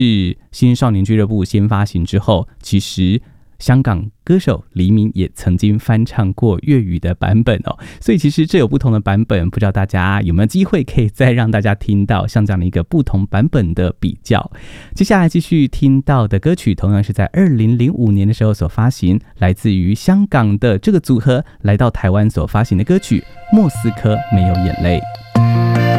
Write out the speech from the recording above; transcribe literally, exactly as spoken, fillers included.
是新少年俱乐部先发行之后，其实香港歌手黎明也曾经翻唱过粤语的版本哦，所以其实这有不同的版本，不知道大家有没有机会可以再让大家听到像这样的一个不同版本的比较。接下来继续听到的歌曲同样是在二零零五年的时候所发行，来自于香港的这个组合来到台湾所发行的歌曲《莫斯科没有眼泪》。